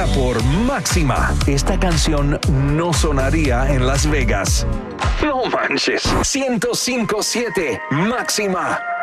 fuera por Máxima, esta canción no sonaría en Las Vegas. No manches. 105.7 Máxima.